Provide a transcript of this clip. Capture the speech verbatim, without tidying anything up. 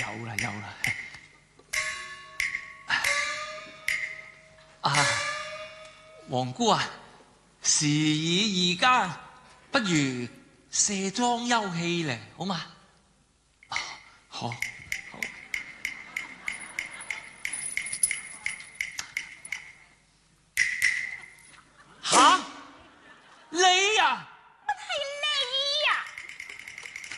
有啦有啦。啊，皇姑啊，時已二更，不如卸妝休憩咧，好嘛？好。